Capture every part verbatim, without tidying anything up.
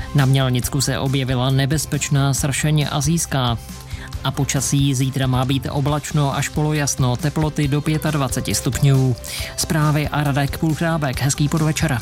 Na Mělnicku se objevila nebezpečná sršeň asijská. A počasí zítra má být oblačno až polojasno, teploty do dvacet pět stupňů. Zprávy a Radek Půlkrábek, hezký podvečer.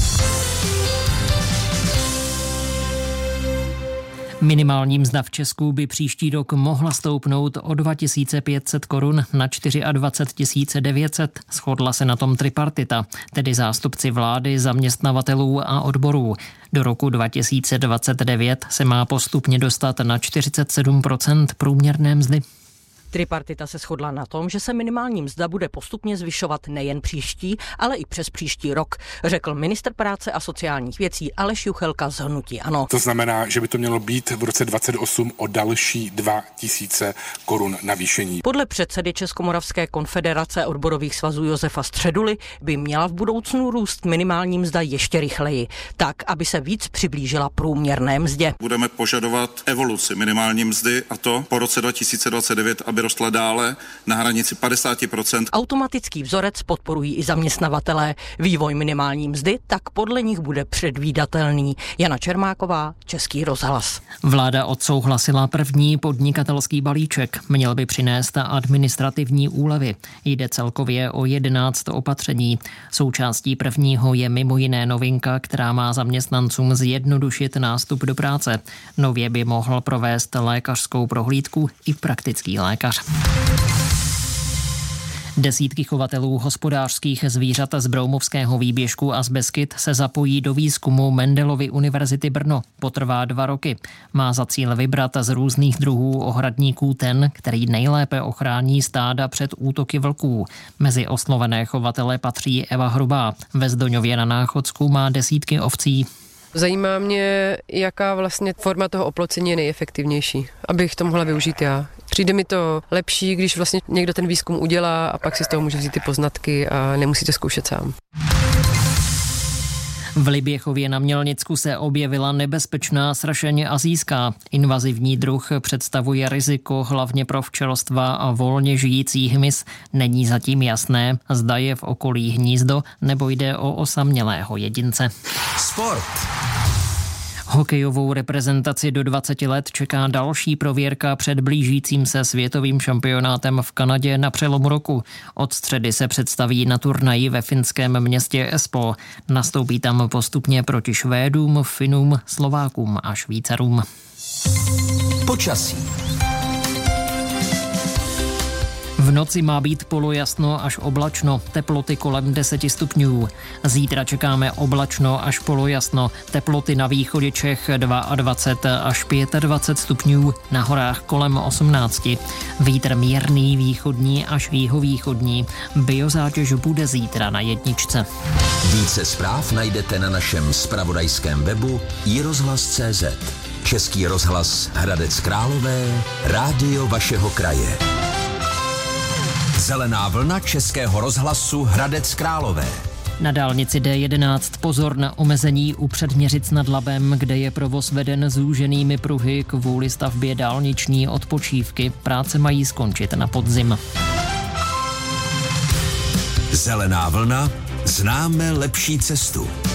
Minimální mzda v Česku by příští rok mohla stoupnout o dva tisíce pět set korun na dvacet čtyři tisíc devět set. Shodla se na tom tripartita, tedy zástupci vlády, zaměstnavatelů a odborů. Do roku dva tisíce dvacet devět se má postupně dostat na čtyřicet sedm procent průměrné mzdy. Tripartita se shodla na tom, že se minimální mzda bude postupně zvyšovat nejen příští, ale i přes příští rok, řekl ministr práce a sociálních věcí Aleš Juchelka z hnutí ANO. To znamená, že by to mělo být v roce dvacet osm o další dva tisíce korun navýšení. Podle předsedy Českomoravské konfederace odborových svazů Josefa Středuly by měla v budoucnu růst minimální mzda ještě rychleji, tak, aby se víc přiblížila průměrné mzdě. Budeme požadovat evoluci minimální mzdy, a to po roce dva tisíce dvacet devět, aby rostla dále na hranici padesát procent. Automatický vzorec podporují i zaměstnavatelé. Vývoj minimální mzdy tak podle nich bude předvídatelný. Jana Čermáková, Český rozhlas. Vláda odsouhlasila první podnikatelský balíček. Měl by přinést administrativní úlevy. Jde celkově o jedenáct opatření. Součástí prvního je mimo jiné novinka, která má zaměstnancům zjednodušit nástup do práce. Nově by mohl provést lékařskou prohlídku i praktický lékař. Desítky chovatelů hospodářských zvířat z Broumovského výběžku a z Beskyd se zapojí do výzkumu Mendelovy univerzity Brno. Potrvá dva roky. Má za cíl vybrat z různých druhů ohradníků ten, který nejlépe ochrání stáda před útoky vlků. Mezi oslovené chovatele patří Eva Hrubá. Ve Zdoňově na Náchodsku má desítky ovcí. Zajímá mě, jaká vlastně forma toho oplocení je nejefektivnější, abych to mohla využít já. Přijde mi to lepší, když vlastně někdo ten výzkum udělá a pak si z toho může vzít ty poznatky a nemusí to zkoušet sám. V Liběchově na Mělnicku se objevila nebezpečná sršeň asijská. Invazivní druh představuje riziko hlavně pro včelstva a volně žijící hmyz. Není zatím jasné, zda je v okolí hnízdo nebo jde o osamělého jedince. Sport. Hokejovou reprezentaci do dvaceti let čeká další prověrka před blížícím se světovým šampionátem v Kanadě na přelomu roku. Od středy se představí na turnaji ve finském městě Espoo. Nastoupí tam postupně proti Švédům, Finům, Slovákům a Švýcarům. Počasí. V noci má být polojasno až oblačno, teploty kolem deseti stupňů. Zítra čekáme oblačno až polojasno, teploty na východě Čech dvacet dva až dvacet pět stupňů, na horách kolem osmnácti. Vítr mírný východní až jihovýchodní. Biozátěž bude zítra na jedničce. Více zpráv najdete na našem zpravodajském webu i rozhlas tečka cé zet. Český rozhlas Hradec Králové, rádio vašeho kraje. Zelená vlna Českého rozhlasu Hradec Králové. Na dálnici D jedenáct pozor na omezení u Předměřic nad Labem, kde je provoz veden zúženými pruhy kvůli stavbě dálniční odpočívky. Práce mají skončit na podzim. Zelená vlna, známe lepší cestu.